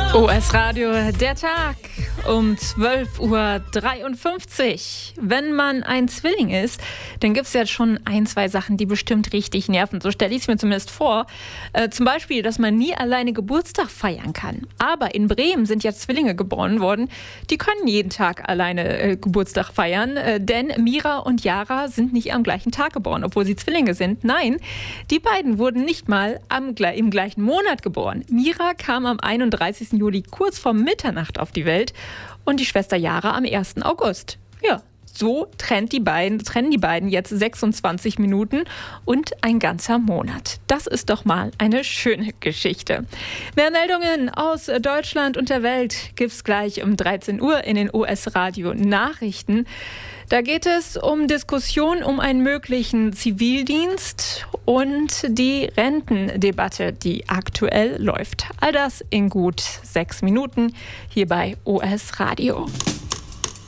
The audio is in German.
OS Radio, der Tag um 12:53 Uhr. Wenn man ein Zwilling ist, dann gibt es ja schon ein, zwei Sachen, die bestimmt richtig nerven. So stelle ich es mir zumindest vor. Zum Beispiel, dass man nie alleine Geburtstag feiern kann. Aber in Bremen sind ja Zwillinge geboren worden. Die können jeden Tag alleine Geburtstag feiern. Denn Mira und Yara sind nicht am gleichen Tag geboren, obwohl sie Zwillinge sind. Nein, die beiden wurden nicht mal im gleichen Monat geboren. Mira kam am 31. Juli kurz vor Mitternacht auf die Welt und die Schwester Yara am 1. August. Ja, so trennen die beiden jetzt 26 Minuten und ein ganzer Monat. Das ist doch mal eine schöne Geschichte. Mehr Meldungen aus Deutschland und der Welt gibt's gleich um 13 Uhr in den OS Radio Nachrichten. Da geht es um Diskussionen um einen möglichen Zivildienst und die Rentendebatte, die aktuell läuft. All das in gut 6 Minuten hier bei OS Radio.